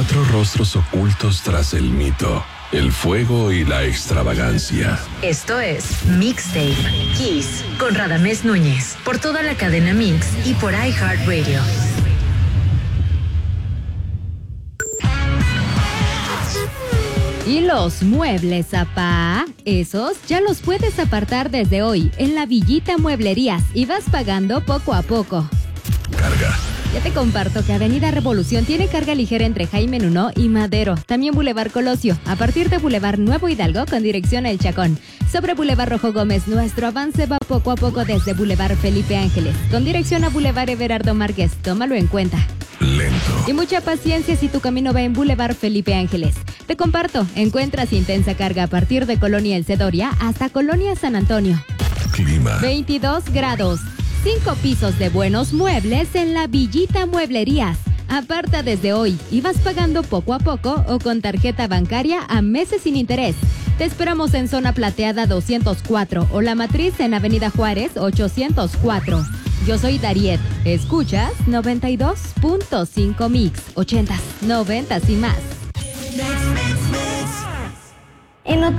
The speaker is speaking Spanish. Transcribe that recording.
4 rostros ocultos tras el mito, el fuego y la extravagancia. Esto es Mixtape Kiss con Radamés Núñez por toda la cadena Mix y por iHeartRadio. Y los muebles, apá, esos ya los puedes apartar desde hoy en la Villita Mueblerías y vas pagando poco a poco. Carga. Ya te comparto que Avenida Revolución tiene carga ligera entre Jaime Nuno y Madero. También Boulevard Colosio, a partir de Boulevard Nuevo Hidalgo con dirección a El Chacón. Sobre Boulevard Rojo Gómez, nuestro avance va poco a poco desde Boulevard Felipe Ángeles, con dirección a Boulevard Everardo Márquez. Tómalo en cuenta. Lento. Y mucha paciencia si tu camino va en Boulevard Felipe Ángeles. Te comparto, encuentras intensa carga a partir de Colonia El Cedoria hasta Colonia San Antonio. Clima. 22 grados. 5 pisos de buenos muebles en la Villita Mueblerías. Aparta desde hoy y vas pagando poco a poco o con tarjeta bancaria a meses sin interés. Te esperamos en Zona Plateada 204 o La Matriz en Avenida Juárez 804. Yo soy Dariet. Escuchas 92.5 Mix, 80s, 90s y más. En